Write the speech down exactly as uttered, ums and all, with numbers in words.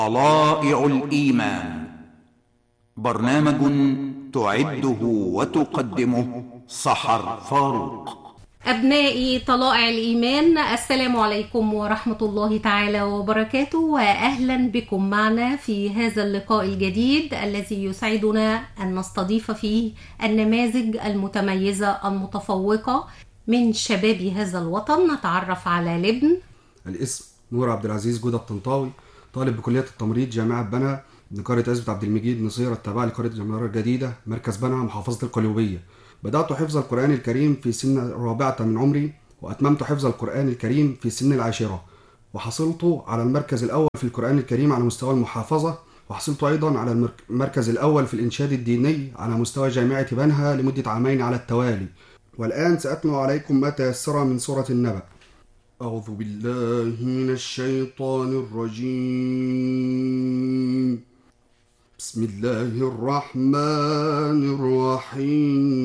طلائع الإيمان، برنامج تعده وتقدمه سحر فاروق. أبنائي طلائع الإيمان، السلام عليكم ورحمة الله تعالى وبركاته، وأهلا بكم معنا في هذا اللقاء الجديد الذي يسعدنا أن نستضيف فيه النماذج المتميزة المتفوقة من شباب هذا الوطن. نتعرف على لبن. الاسم نور عبد العزيز جودة الطنطاوي، طالب بكلية التمريض جامعة بنها من قرية عزبة عبد المجيد نصيرة التابعة لقرية الجمهورية الجديدة مركز بنها محافظة القليوبية. بدأت حفظ القرآن الكريم في سن الرابعة من عمري، وأتممت حفظ القرآن الكريم في سن العاشرة، وحصلت على المركز الأول في القرآن الكريم على مستوى المحافظة، وحصلت أيضا على المركز الأول في الإنشاد الديني على مستوى جامعة بنها لمدة عامين على التوالي. والآن سأتلو عليكم ما تيسر من سورة النبأ. أعوذ بالله من الشيطان الرجيم. بسم الله الرحمن الرحيم.